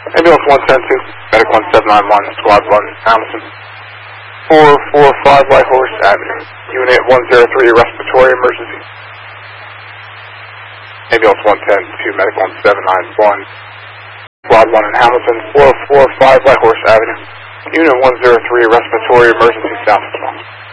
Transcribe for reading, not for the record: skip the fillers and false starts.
Ambulance 110-2, Medic 1791, Squad 1, Hamilton. 445 White Horse Avenue. Unit 103, respiratory emergency. Ambulance 110-2, Medic 1791, Squad 1 in Hamilton. 445 White Horse Avenue. Unit 103, respiratory emergency, South response.